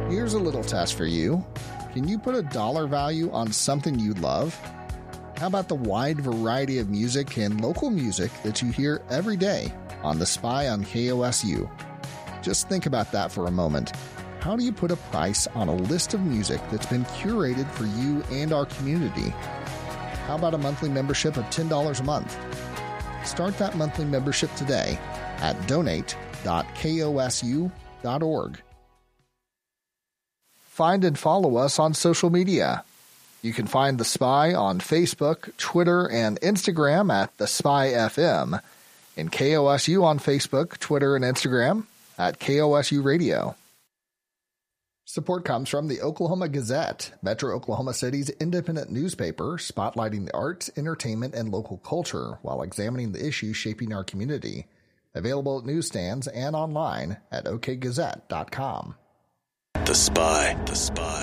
Here's a little test for you. Can you put a dollar value on something you love? How about the wide variety of music and local music that you hear every day on The Spy on KOSU? Just think about that for a moment. How do you put a price on a list of music that's been curated for you and our community? How about a monthly membership of $10 a month? Start that monthly membership today at donate.kosu.org. Find and follow us on social media. You can find The Spy on Facebook, Twitter, and Instagram at The Spy FM, and KOSU on Facebook, Twitter, and Instagram at KOSU Radio. Support comes from the Oklahoma Gazette, Metro Oklahoma City's independent newspaper, spotlighting the arts, entertainment, and local culture while examining the issues shaping our community. Available at newsstands and online at okgazette.com. The Spy. The Spy.